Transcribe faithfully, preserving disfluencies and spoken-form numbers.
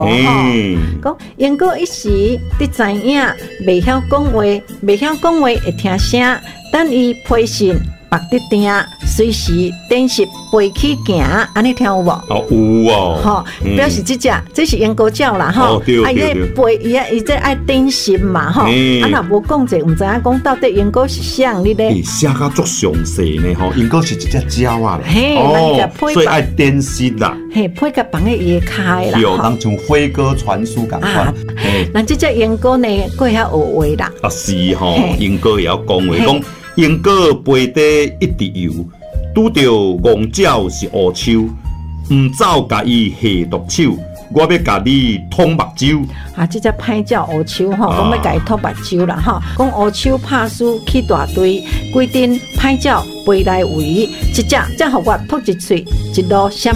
嘿， 讲英哥一时你知影，袂晓讲话，袂晓讲话会听声，等伊批信。白得定，随时等时飞起行，安尼听有无？ 哦，有哦。 吼、嗯，表示这只这是燕高鸟啦，吼、 哦，对对对。啊，伊飞，伊啊，伊这爱等心嘛，吼。啊，若无讲者，毋知影讲到底燕高是啥你咧？ 写甲足详细呢，吼，燕高是一只鸟啊咧。 嘿， 哦，所以爱等心啦。 嘿，配甲放喺伊开啦。 有，当像飞鸽传书咁款。 嘿，咱这只燕高呢，过晓学话啦。 啊，是吼，燕高也要讲话讲。英哥背底一直游，拄着戆鸟是乌手，唔走甲伊下毒手，我要甲你捅目睭。 啊，这只歹鸟乌手吼，讲要甲伊捅目睭啦吼，讲乌手拍输起大堆，规阵歹鸟飞来围，一只才互我吐一喙，一路闪。